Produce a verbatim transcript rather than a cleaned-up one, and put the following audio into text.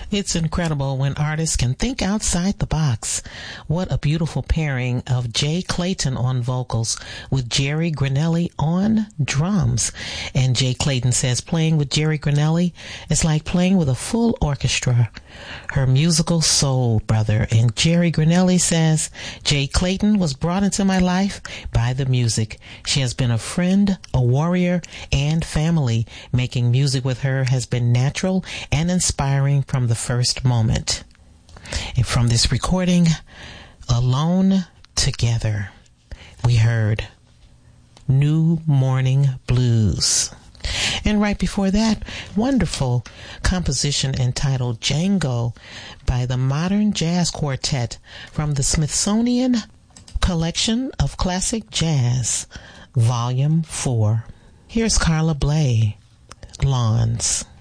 It's incredible when artists can think outside the box. What a beautiful pairing of Jay Clayton on vocals with Jerry Granelli on drums. And Jay Clayton says playing with Jerry Granelli is like playing with a full orchestra. Her musical soul brother. And Jerry Granelli says, Jay Clayton was brought into my life by the music. She has been a friend, a warrior, and family. Making music with her has been natural and inspiring from the first moment. And from this recording, Alone Together, we heard New Morning Blues. And right before that, wonderful composition entitled Django by the Modern Jazz Quartet from the Smithsonian Collection of Classic Jazz, Volume four. Here's Carla Bley, Lawns.